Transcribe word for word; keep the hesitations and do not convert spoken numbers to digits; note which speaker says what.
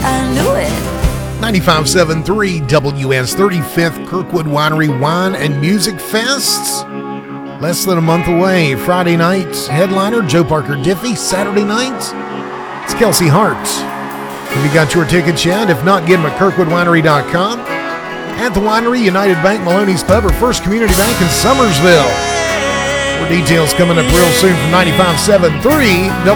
Speaker 1: I knew it.
Speaker 2: ninety-five point seven three W S thirty-fifth Kirkwood Winery Wine and Music Fest. Less than a month away. Friday night, headliner Joe Parker Diffie. Saturday night, it's Kelsey Hart. Have you got your tickets yet? If not, get them at kirkwood winery dot com. At the winery, United Bank, Maloney's Pub, or First Community Bank in Summersville. More details coming up real soon from ninety-five point seven three